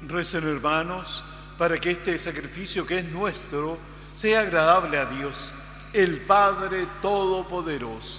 Recen, hermanos, para que este sacrificio que es nuestro sea agradable a Dios, el Padre Todopoderoso.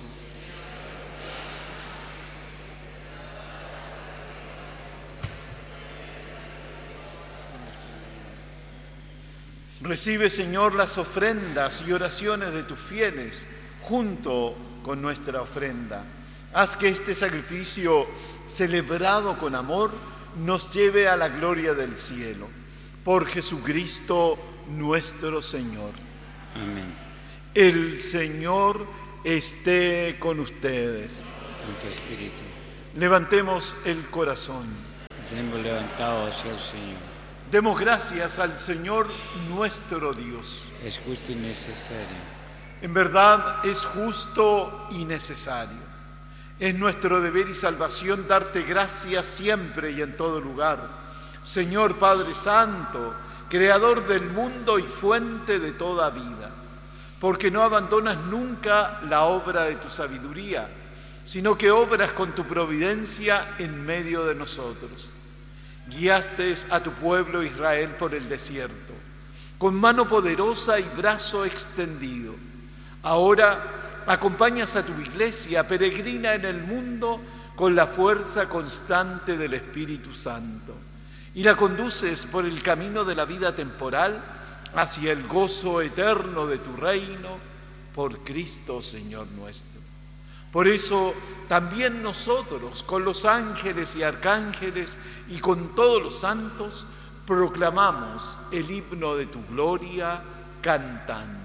Recibe, Señor, las ofrendas y oraciones de tus fieles junto con nuestra ofrenda. Haz que este sacrificio celebrado con amor nos lleve a la gloria del cielo. Por Jesucristo nuestro Señor. Amén. El Señor esté con ustedes. Con tu espíritu. Levantemos el corazón. Tenemos levantado hacia el Señor. Demos gracias al Señor nuestro Dios. Es justo y necesario. En verdad es justo y necesario. Es nuestro deber y salvación darte gracias siempre y en todo lugar. Señor Padre Santo, Creador del mundo y fuente de toda vida, porque no abandonas nunca la obra de tu sabiduría, sino que obras con tu providencia en medio de nosotros. Guiaste a tu pueblo Israel por el desierto, con mano poderosa y brazo extendido. Ahora acompañas a tu iglesia peregrina en el mundo con la fuerza constante del Espíritu Santo y la conduces por el camino de la vida temporal hacia el gozo eterno de tu reino por Cristo Señor nuestro. Por eso también nosotros, con los ángeles y arcángeles y con todos los santos, proclamamos el himno de tu gloria cantando.